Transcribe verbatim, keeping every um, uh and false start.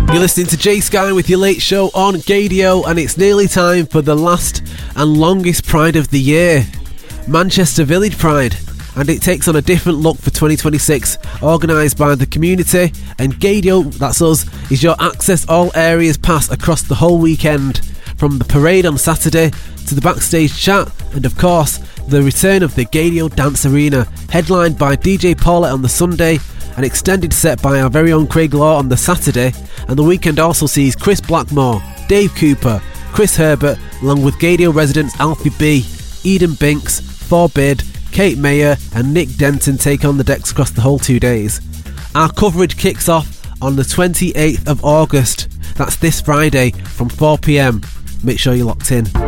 You're listening to Jay Sky with your late show on Gadio, and it's nearly time for the last and longest Pride of the year, Manchester Village Pride, and it takes on a different look for twenty twenty-six, organised by the community, and Gadio, that's us, is your access all areas pass across the whole weekend, from the parade on Saturday to the backstage chat, and of course the return of the Gadio Dance Arena, headlined by D J Paulette on the Sunday, an extended set by our very own Craig Law on the Saturday, and the weekend also sees Chris Blackmore, Dave Cooper, Chris Herbert, along with Gadio residents Alfie B, Eden Binks, Forbid, Kate Mayer and Nick Denton take on the decks across the whole two days. Our coverage kicks off on the twenty-eighth of August, that's this Friday from four p m. Make sure you're locked in.